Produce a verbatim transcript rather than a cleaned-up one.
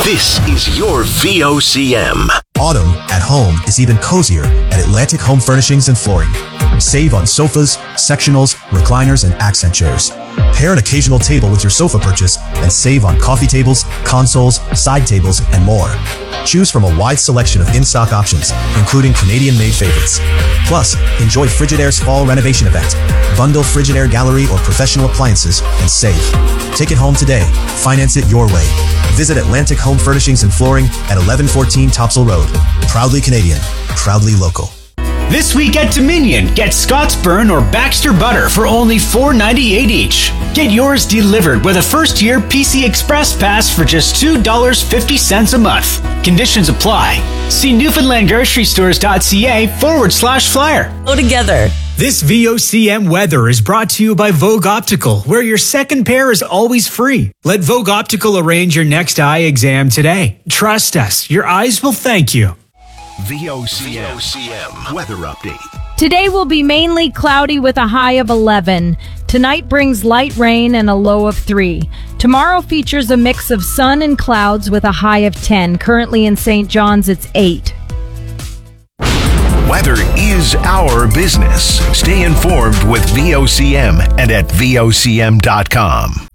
This is your V O C M. Autumn at home is even cozier at Atlantic Home Furnishings and Flooring. Save on sofas, sectionals, recliners, and accent chairs. Pair an occasional table with your sofa purchase and save on coffee tables, consoles, side tables, and more. Choose from a wide selection of in-stock options, including Canadian-made favorites. Plus, enjoy Frigidaire's fall renovation event. Bundle Frigidaire Gallery or professional appliances and save. Take it home today. Finance it your way. Visit Atlantic Home Furnishings and Flooring at eleven fourteen Topsail Road. Proudly Canadian, proudly local. This week at Dominion, get Scottsburn or Baxter Butter for only four ninety-eight each. Get yours delivered with a first-year P C Express Pass for just two dollars and fifty cents a month. Conditions apply. See newfoundlandgrocerystores.ca forward slash flyer. Go together. This V O C M weather is brought to you by Vogue Optical, where your second pair is always free. Let Vogue Optical arrange your next eye exam today. Trust us, your eyes will thank you. V O C M weather update. Today will be mainly cloudy with a high of eleven. Tonight brings light rain and a low of three. Tomorrow features a mix of sun and clouds with a high of ten. Currently in Saint John's, it's eight. Weather is our business. Stay informed with V O C M and at V O C M dot com.